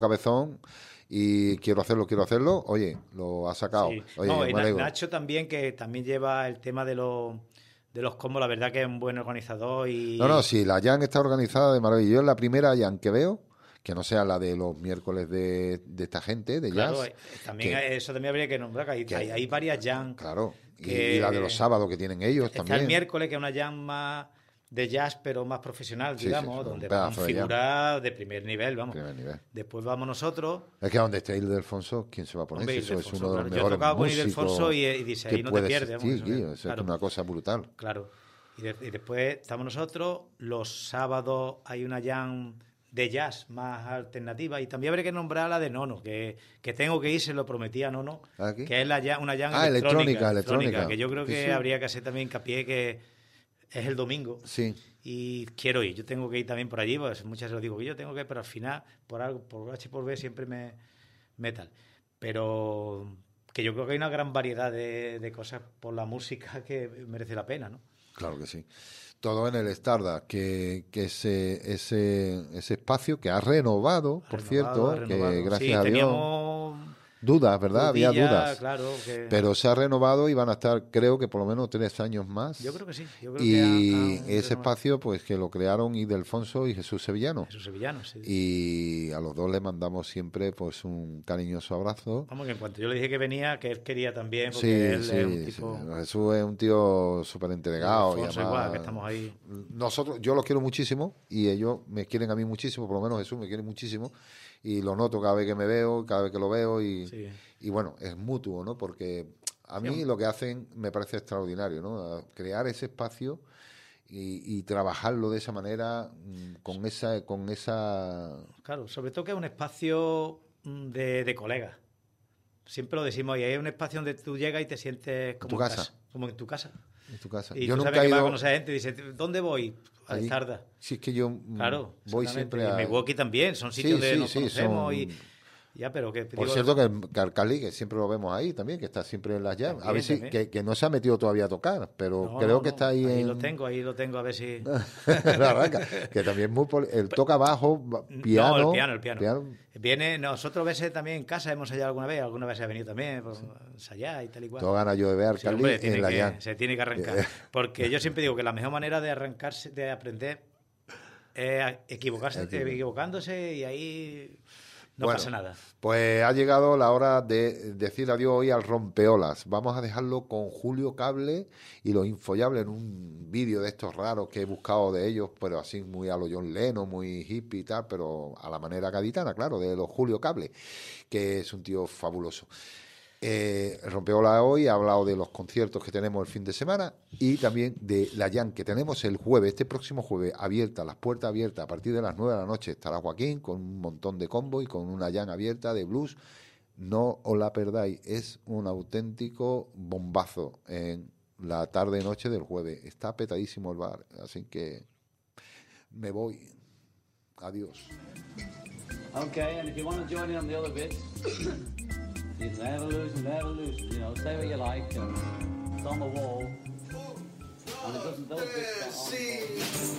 cabezón y quiero hacerlo, oye, lo ha sacado. Sí. Oye, No, y me alegro. Nacho también, que también lleva el tema de los combos, la verdad que es un buen organizador y... No, sí, la Jam está organizada de maravilla. Yo es la primera Jam que veo, que no sea la de los miércoles de esta gente, de Claro, jazz. también eso también habría que nombrar, que hay varias jam. Claro, Que y la de los sábados que tienen ellos está también. el miércoles, que es una jam más de jazz, pero más profesional, Sí, digamos, sí, donde un vamos pedazo de jam. figuras de primer nivel, vamos. Primer nivel. Después vamos nosotros. Es que donde esté Ildefonso, ¿quién se va a poner? Hombre, Eso es Ildefonso, uno de los claro. Yo he mejores tocado con músicos Ildefonso y dice, ahí que no te puede pierdes. existir, Vamos, Guillo. Eso claro, es una cosa brutal. claro. Y después estamos nosotros. Los sábados hay una jam de jazz más alternativa, y también habría que nombrar la de Nono, que tengo que ir, se lo prometí a Nono, ¿Aquí? que es una jam electrónica. que yo creo Sí, que sí. habría que hacer también hincapié, que es el domingo. Sí. Y quiero ir, yo tengo que ir también por allí, pues muchas veces lo digo que yo tengo que ir, pero al final, por algo, por H por B, siempre me tal. Pero que yo creo que hay una gran variedad de cosas por la música que merece la pena, ¿no? Claro que sí. Todo en el Stardust, que ese espacio que ha renovado, por cierto, que gracias sí, a Dios... teníamos Dudas, ¿verdad? Había dudas. Claro, que... Pero se ha renovado y van a estar, creo que por lo menos 3 años más. Yo creo que sí. Yo creo Y que ese renovado. espacio, pues que lo crearon Ildefonso y Jesús Sevillano. Jesús Sevillano, sí. Y a los dos les mandamos siempre pues un cariñoso abrazo. Vamos, que en cuanto yo le dije que venía, que él quería también, porque Sí, él sí, es un tipo... sí. Jesús es un tío súper entregado. Y Ildefonso además, igual, que estamos ahí. yo los quiero muchísimo y ellos me quieren a mí muchísimo, por lo menos Jesús me quiere muchísimo. Y lo noto cada vez que me veo, cada vez que lo veo Sí. y bueno, es mutuo, ¿no? Porque a mí Sí. lo que hacen me parece extraordinario, ¿no? Crear ese espacio y trabajarlo de esa manera, con esa... Claro, sobre todo que es un espacio de colegas. Siempre lo decimos, y es un espacio donde tú llegas y te sientes como tu en casa. como en tu casa. En tu casa. Y Yo tú nunca sabes he que vas a ido conocer gente y dices, ¿dónde voy? A allí. Lizarda. Si es que yo Claro, voy exactamente. siempre Y a... en Milwaukee también, son sitios Sí, donde sí, nos sí, conocemos son- y... Ya, pero que... Por digo, cierto que Carcali, que siempre lo vemos ahí también, que está siempre en las jam. A También, ver si, también. que no se ha metido todavía a tocar, pero no, creo no, que no, está ahí ahí en... lo tengo, a ver si... La arranca, que también es muy... Él toca bajo, piano... No, el piano. Viene, nosotros a veces también en casa hemos ensayado alguna vez ha venido también, pues, ensayar y tal y cual. Tengo ganas yo de ver Sí, Carcali hombre, en la jam. se tiene que arrancar. Porque yo siempre digo que la mejor manera de arrancarse, de aprender, es equivocándose, y ahí no Bueno, pasa nada. Pues ha llegado la hora de decir adiós hoy al rompeolas. Vamos a dejarlo con Julio Cable y los Infollables en un vídeo de estos raros que he buscado de ellos, pero así muy a lo John Lennon, muy hippie y tal, pero a la manera gaditana, claro, de los Julio Cable, que es un tío fabuloso. Rompeolas hoy ha hablado de los conciertos que tenemos el fin de semana y también de la jam que tenemos el jueves, este próximo jueves, abierta, las puertas abiertas a partir de las 9 de la noche. Estará Joaquín con un montón de combo y con una jam abierta de blues. No os la perdáis, es un auténtico bombazo en la tarde-noche del jueves. Está petadísimo el bar, así que me voy. Adiós. Okay, and if you want to join in on the other bits, you never lose, you know, say what you like, and it's on the wall, and it doesn't, those bits don't